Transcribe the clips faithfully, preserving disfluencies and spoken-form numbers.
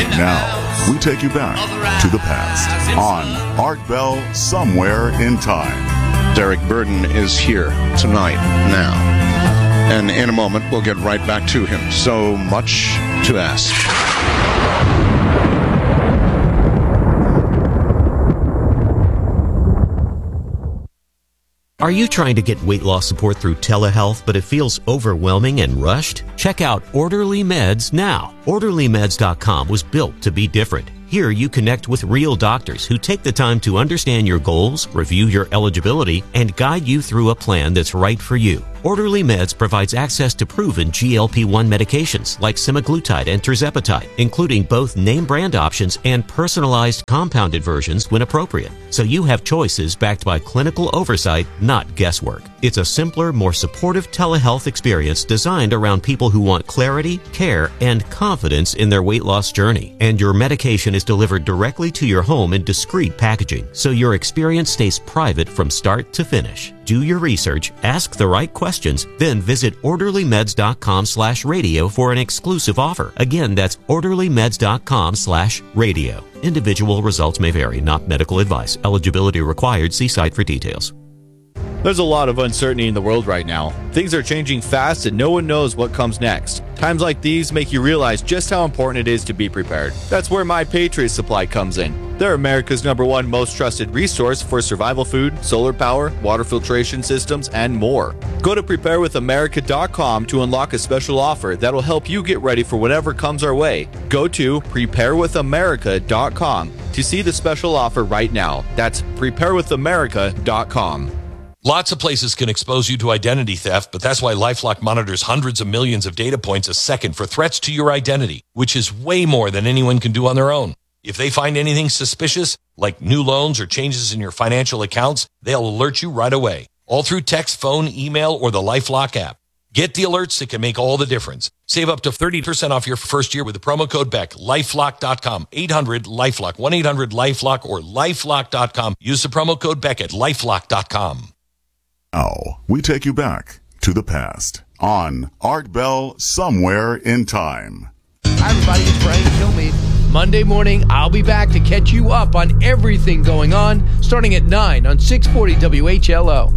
Now, we take you back to the past on Art Bell Somewhere in Time. Eric Burdon is here tonight, now. And in a moment, we'll get right back to him. So much to ask. Are you trying to get weight loss support through telehealth, but it feels overwhelming and rushed? Check out Orderly Meds now. Orderly Meds dot com was built to be different. Here you connect with real doctors who take the time to understand your goals, review your eligibility, and guide you through a plan that's right for you. Orderly Meds provides access to proven G L P one medications like semaglutide and tirzepatide, including both name brand options and personalized compounded versions when appropriate. So you have choices backed by clinical oversight, not guesswork. It's a simpler, more supportive telehealth experience designed around people who want clarity, care, and confidence in their weight loss journey. And your medication is delivered directly to your home in discreet packaging, so your experience stays private from start to finish. Do your research, ask the right questions, then visit Orderly Meds dot com slash radio for an exclusive offer. Again, that's Orderly Meds dot com slash radio. Individual results may vary, not medical advice. Eligibility required. See site for details. There's a lot of uncertainty in the world right now. Things are changing fast and no one knows what comes next. Times like these make you realize just how important it is to be prepared. That's where My Patriot Supply comes in. They're America's number one most trusted resource for survival food, solar power, water filtration systems, and more. Go to prepare with america dot com to unlock a special offer that'll help you get ready for whatever comes our way. Go to prepare with america dot com to see the special offer right now. That's prepare with america dot com. Lots of places can expose you to identity theft, but that's why LifeLock monitors hundreds of millions of data points a second for threats to your identity, which is way more than anyone can do on their own. If they find anything suspicious, like new loans or changes in your financial accounts, they'll alert you right away, all through text, phone, email, or the LifeLock app. Get the alerts that can make all the difference. Save up to thirty percent off your first year with the promo code B E C, lifelock dot com, eight hundred LifeLock, one eight hundred LifeLock, or lifelock dot com. Use the promo code B E C at lifelock dot com. Now, we take you back to the past on Art Bell Somewhere in Time. Hi, everybody. It's Brian Kilmeade. Monday morning, I'll be back to catch you up on everything going on, starting at nine on six forty W H L O.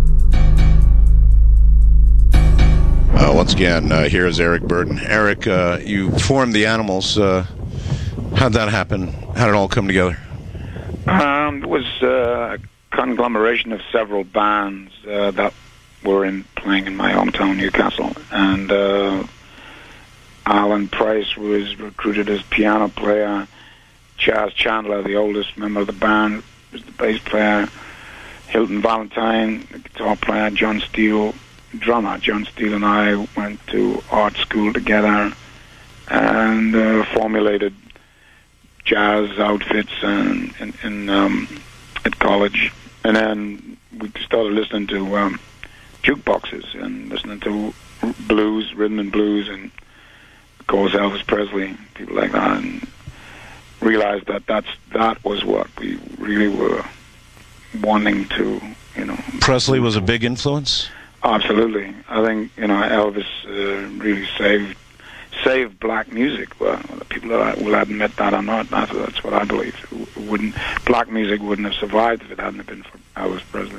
Uh, once again, uh, here is Eric Burdon. Eric, uh, you formed the Animals. Uh, how'd that happen? How did it all come together? Um, it was uh, a conglomeration of several bands uh, that were in playing in my hometown, Newcastle. And uh, Alan Price was recruited as piano player. Chaz Chandler, the oldest member of the band, was the bass player. Hilton Valentine, the guitar player. John Steele, drummer. John Steele and I went to art school together and uh, formulated jazz outfits and, in, in, um, at college. And then we started listening to um, jukeboxes and listening to blues, rhythm and blues, and of course Elvis Presley, people like that, and realized that that's, that was what we really were wanting to, you know. Presley was a big influence? Absolutely. I think, you know, Elvis uh, really saved saved black music. Well, people will admit that or not. That's, that's what I believe. It wouldn't black music wouldn't have survived if it hadn't been for Elvis Presley.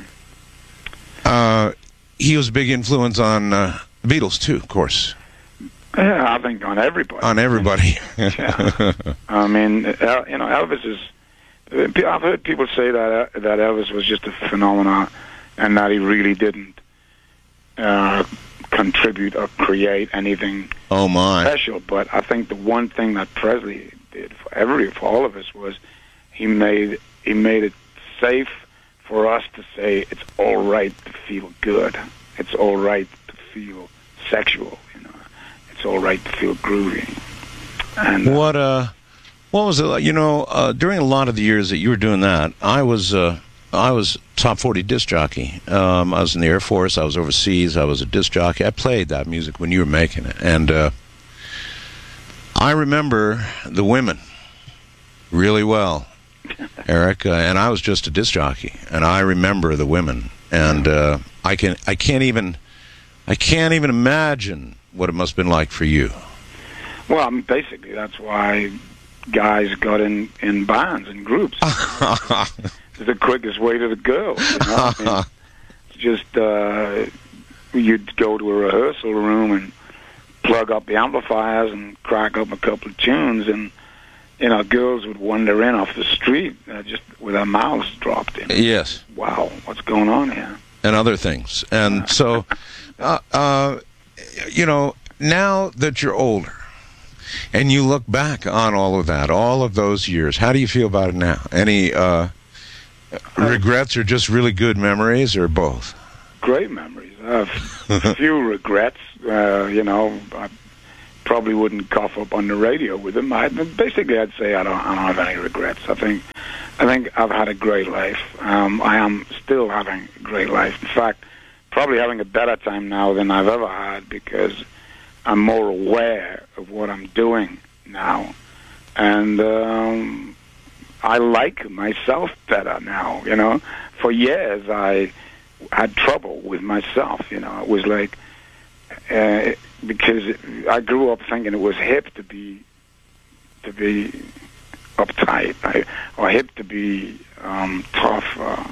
Uh, he was a big influence on uh, the Beatles too, of course. Yeah, I think on everybody. On everybody. Yeah. I mean, El, you know, Elvis is. I've heard people say that that Elvis was just a phenomenon, and that he really didn't uh, contribute or create anything oh my. special. But I think the one thing that Presley did for every for all of us was he made he made it safe for us to say it's all right to feel good. It's all right to feel sexual. You know, it's all right to feel groovy. And uh, what uh, what was it like? You know, uh, during a lot of the years that you were doing that, I was uh, I was top forty disc jockey. Um, I was in the Air Force. I was overseas. I was a disc jockey. I played that music when you were making it, and uh, I remember the women really well, Eric. Uh, and I was just a disc jockey, and I remember the women, and uh, I can I can't even I can't even imagine what it must have been like for you. Well, I mean, basically, that's why guys got in, in bands and groups. It's the quickest way to the girls. You know? I mean, just uh, you'd go to a rehearsal room and plug up the amplifiers and crack up a couple of tunes, and you know, girls would wander in off the street uh, just with their mouths dropped in. Yes. Wow, what's going on here? And other things. And so, uh, uh, you know, now that you're older and you look back on all of that, all of those years, how do you feel about it now? Any uh, regrets or just really good memories, or both? Great memories. I have a few regrets. Uh, you know, I probably wouldn't cough up on the radio with them. I, basically, I'd say I don't, I don't have any regrets. I think, I think I've had a great life. Um, I am still having a great life. In fact, probably having a better time now than I've ever had, because I'm more aware of what I'm doing now, and um, I like myself better now. You know, for years I had trouble with myself. You know, it was like. Uh, because I grew up thinking it was hip to be to be uptight, I, or hip to be um, tough, uh,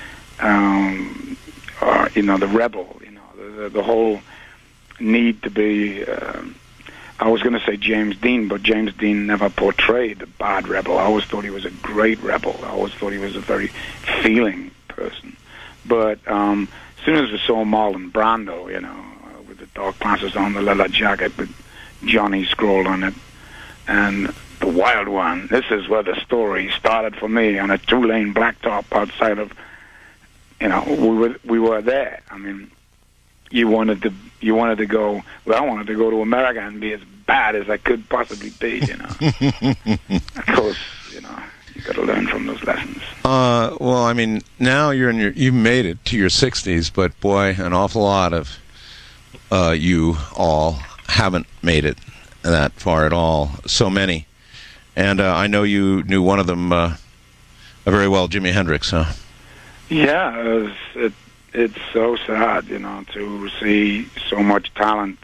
um, or you know, the rebel. You know, the, the, the whole need to be. Uh, I was going to say James Dean, but James Dean never portrayed a bad rebel. I always thought he was a great rebel. I always thought he was a very feeling person. But um, as soon as we saw Marlon Brando, you know. The dark glasses on, the leather jacket with Johnny scrawled on it, and the wild one. This is where the story started for me, on a two-lane blacktop outside of, you know, we were we were there. I mean, you wanted to you wanted to go. Well, I wanted to go to America and be as bad as I could possibly be. You know, of course, you know, you got to learn from those lessons. Uh, well, I mean, now you're in your you made it to your sixties, but boy, an awful lot of. Uh, you all haven't made it that far at all. So many. And uh, I know you knew one of them uh, very well, Jimi Hendrix, huh? Yeah, it was, it, it's so sad, you know, to see so much talent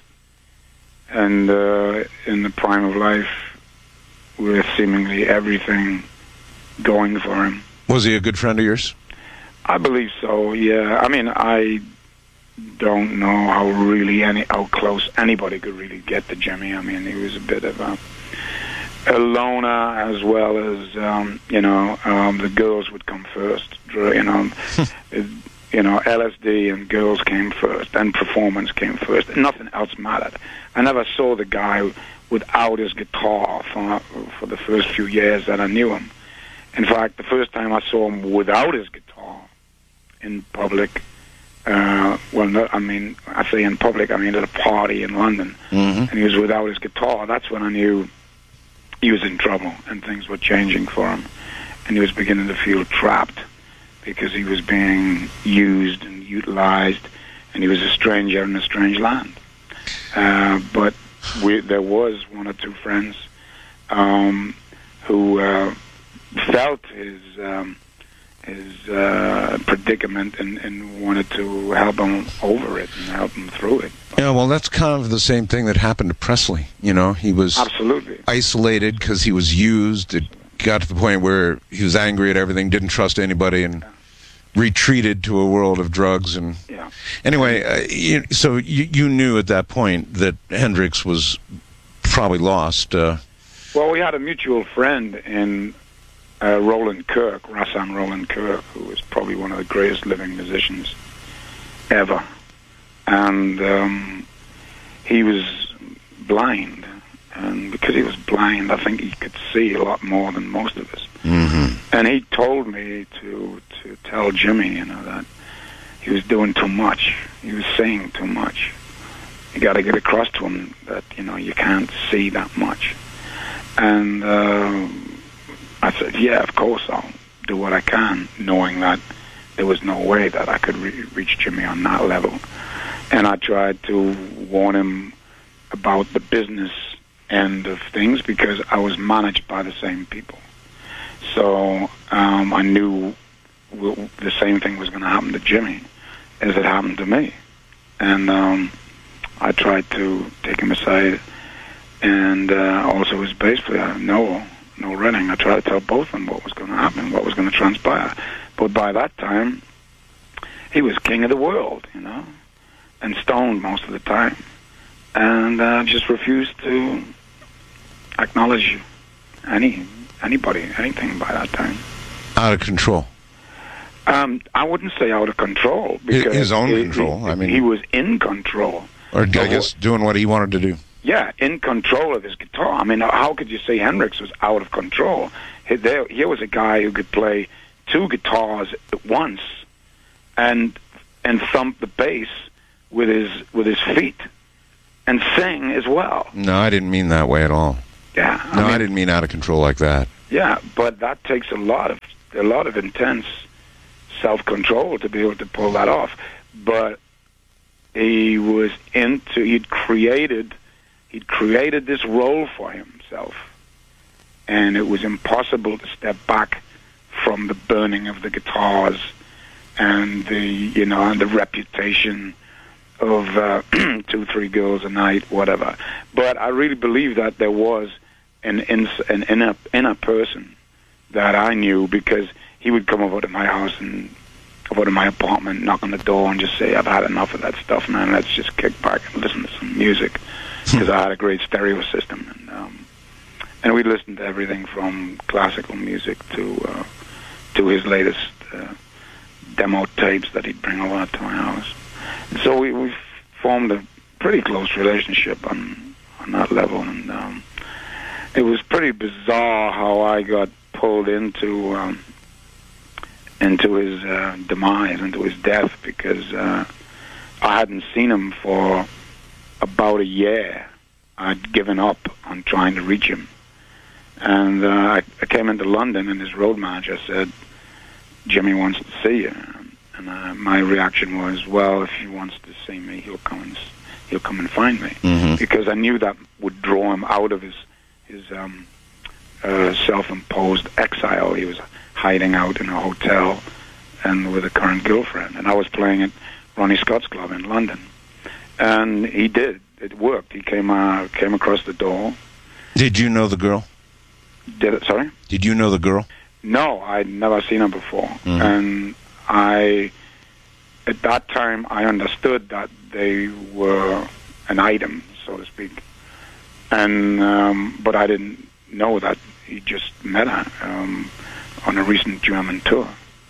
and uh, in the prime of life with seemingly everything going for him. Was he a good friend of yours? I believe so, yeah. I mean, I... don't know how really any how close anybody could really get to Jimmy. I mean, he was a bit of a, a loner, as well as um, you know, um, the girls would come first. You know, it, you know, L S D and girls came first, and performance came first. Nothing else mattered. I never saw the guy without his guitar for for the first few years that I knew him. In fact, the first time I saw him without his guitar in public. Uh, well, no, I mean, I say in public, I mean at a party in London, mm-hmm. and he was without his guitar. That's when I knew he was in trouble and things were changing for him, and he was beginning to feel trapped because he was being used and utilized, and he was a stranger in a strange land. Uh, but we, there was one or two friends um, who uh, felt his... Um, his uh, predicament and, and wanted to help him over it and help him through it. Yeah, well, that's kind of the same thing that happened to Presley. You know, he was absolutely isolated because he was used. It got to the point where he was angry at everything, didn't trust anybody, and yeah. retreated to a world of drugs. And yeah. Anyway, uh, you, so you, you knew at that point that Hendrix was probably lost. Uh, well, we had a mutual friend in... Uh, Roland Kirk, Rahsaan Roland Kirk, who was probably one of the greatest living musicians ever. And um, he was blind. And because he was blind, I think he could see a lot more than most of us. Mm-hmm. And he told me to, to tell Jimmy, you know, that he was doing too much. He was saying too much. You got to get across to him that, you know, you can't see that much. And... Uh, I said, yeah, of course, I'll do what I can, knowing that there was no way that I could re- reach Jimmy on that level. And I tried to warn him about the business end of things because I was managed by the same people. So um, I knew w- the same thing was going to happen to Jimmy as it happened to me. And um, I tried to take him aside. And uh, also his bass player, Noel. no Redding. I tried to tell both of them what was going to happen, what was going to transpire. But by that time, he was king of the world, you know, and stoned most of the time, and uh, just refused to acknowledge any anybody, anything by that time. Out of control. Um, I wouldn't say out of control. Because his own he, control. He, I mean, he was in control. Or I guess doing what he wanted to do. Yeah, in control of his guitar. I mean, how could you say Hendrix was out of control? He, there, here was a guy who could play two guitars at once and and thump the bass with his with his feet and sing as well. No, I didn't mean that way at all. Yeah, I no, mean, I didn't mean out of control like that. Yeah, but that takes a lot of a lot of intense self-control to be able to pull that off. But he was into he'd created he'd created this role for himself, and it was impossible to step back from the burning of the guitars and the you know and the reputation of uh, two three girls a night, whatever. But I really believe that there was an in, an inner inner person that I knew, because he would come over to my house and over to my apartment, knock on the door, and just say, "I've had enough of that stuff, man. Let's just kick back and listen to some music," because I had a great stereo system, and um, and we'd listen to everything from classical music to uh, to his latest uh, demo tapes that he'd bring over to my house. And so we we formed a pretty close relationship on on that level, and um, it was pretty bizarre how I got pulled into um, into his uh, demise, into his death, because uh, I hadn't seen him for about a year. I'd given up on trying to reach him, and uh, I, I came into London, and his road manager said, "Jimmy wants to see you." And uh, my reaction was, "Well, if he wants to see me, he'll come and he'll come and find me," mm-hmm. because I knew that would draw him out of his his um, uh, self-imposed exile. He was hiding out in a hotel and with a current girlfriend, and I was playing at Ronnie Scott's club in London, and he did. It worked. He came uh, came across the door. Did you know the girl? Did it? Sorry. Did you know the girl? No, I'd never seen her before, mm-hmm. and I, at that time, I understood that they were an item, so to speak, and um, but I didn't know that he just met her um, on a recent German tour.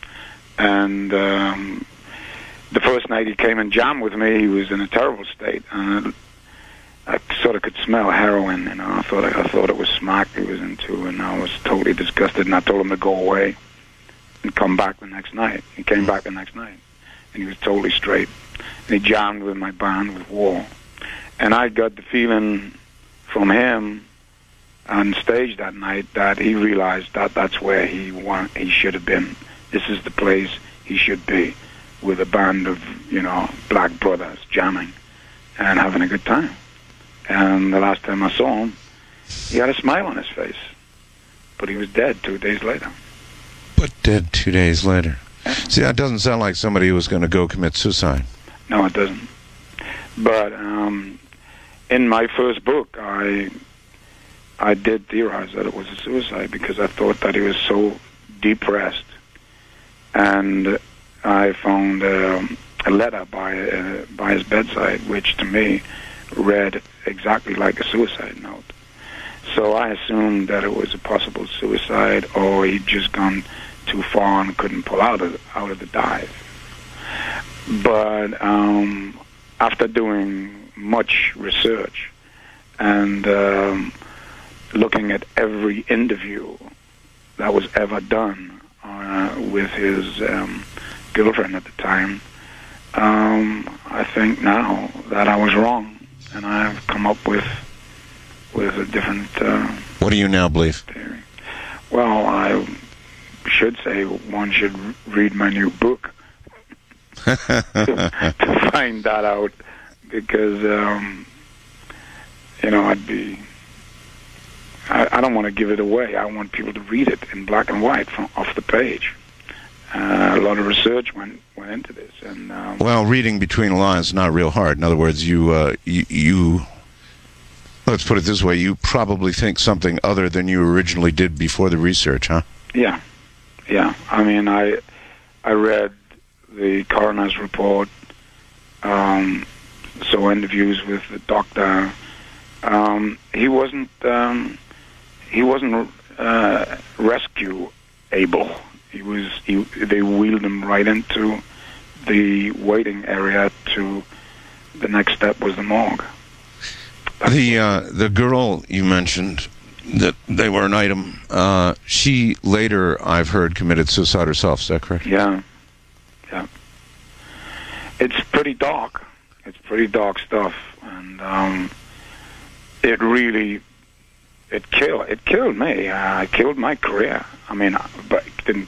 And um, the first night he came and jammed with me, he was in a terrible state, and I sort of could smell heroin. You know, I thought I thought it was smack he was into, and I was totally disgusted. And I told him to go away and come back the next night. He came back the next night, and he was totally straight. And he jammed with my band, with War. And I got the feeling from him on stage that night that he realized that that's where he want, he should have been. This is the place he should be, with a band of, you know, black brothers jamming and having a good time. And the last time I saw him, he had a smile on his face, but he was dead two days later. But dead two days later. See, that doesn't sound like somebody who was going to go commit suicide. No, it doesn't. But um, in my first book, I I did theorize that it was a suicide, because I thought that he was so depressed. And I found uh, a letter by uh, by his bedside, which to me read exactly like a suicide note. So I assumed that it was a possible suicide, or he'd just gone too far and couldn't pull out of out of the dive. But um, after doing much research and um, looking at every interview that was ever done uh, with his um, girlfriend at the time, um, I think now that I was wrong, and I've come up with with a different uh, What do you now believe? theory. Well, I should say one should read my new book to, to find that out, because um, you know I'd be I, I don't want to give it away. I want people to read it in black and white from off the page. Uh, a lot of research went went into this, and um, Well, reading between the lines is not real hard. In other words, you uh, you, you Let's put it this way. You probably think something other than you originally did before the research, huh? Yeah. Yeah. I mean, I I read the coroner's report, um, so interviews with the doctor. Um, he wasn't um, he wasn't uh, rescue able. He was he, they wheeled him right into the waiting area. To the next step was the morgue. The uh, the girl you mentioned, that they were an item, uh, she later, I've heard, committed suicide herself. Is that correct? Yeah, yeah. It's pretty dark. It's pretty dark stuff, and um, it really, it killed. It killed me. Uh, it killed my career. I mean, but